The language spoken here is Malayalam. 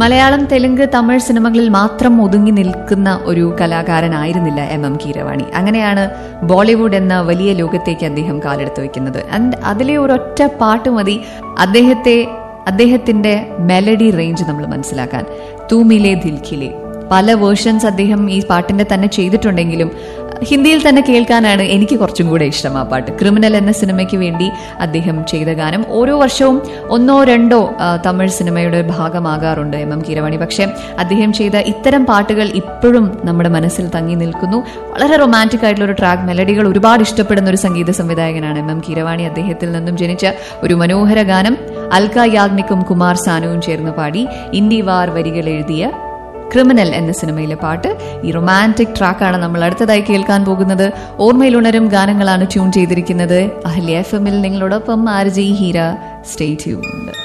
മലയാളം, തെലുങ്ക്, തമിഴ് സിനിമകളിൽ മാത്രം ഒതുങ്ങി നിൽക്കുന്ന ഒരു കലാകാരനായിരുന്നില്ല MM കീരവാണി. അങ്ങനെയാണ് ബോളിവുഡ് എന്ന വലിയ ലോകത്തേക്ക് അദ്ദേഹം കാലെടുത്ത് വെക്കുന്നത്. ആൻഡ് അതിലെ ഒരൊറ്റ പാട്ട് മതി അദ്ദേഹത്തിന്റെ മെലഡി റേഞ്ച് നമ്മൾ മനസ്സിലാക്കാൻ. തൂമിലെ ദിൽഖിലെ പല വേർഷൻസ് അദ്ദേഹം ഈ പാട്ടിന്റെ തന്നെ ചെയ്തിട്ടുണ്ടെങ്കിലും ഹിന്ദിയിൽ തന്നെ കേൾക്കാനാണ് എനിക്ക് കുറച്ചും കൂടെ ഇഷ്ടം ആ പാട്ട്. ക്രിമിനൽ എന്ന സിനിമയ്ക്ക് വേണ്ടി അദ്ദേഹം ചെയ്ത ഗാനം ഓരോ വർഷവും 1 or 2 തമിഴ് സിനിമയുടെ ഭാഗമാകാറുണ്ട് MM കീരവാണി. പക്ഷെ അദ്ദേഹം ചെയ്ത ഇത്തരം പാട്ടുകൾ ഇപ്പോഴും നമ്മുടെ മനസ്സിൽ തങ്ങി നിൽക്കുന്നു. വളരെ റൊമാൻറ്റിക് ആയിട്ടുള്ള ഒരു ട്രാക്ക്, മെലഡികൾ ഒരുപാട് ഇഷ്ടപ്പെടുന്ന ഒരു സംഗീത സംവിധായകനാണ് MM കീരവാണി. അദ്ദേഹത്തിൽ നിന്നും ജനിച്ച ഒരു മനോഹര ഗാനം അൽക്ക യാഗ്നിക്കും കുമാർ സാനുവും ചേർന്ന് പാടി ഇന്ദി വാർ വരികൾ എഴുതിയ ക്രിമിനൽ എന്ന സിനിമയിലെ പാട്ട്. ഈ റൊമാൻറ്റിക് ട്രാക്കാണ് നമ്മൾ അടുത്തതായി കേൾക്കാൻ പോകുന്നത്. ഓർമ്മയിലുണരും ഗാനങ്ങളാണ് ട്യൂൺ ചെയ്തിരിക്കുന്നത്. അഹല്യ FM-ൽ നിങ്ങളോടൊപ്പം RJ ഹീര. Stay tuned.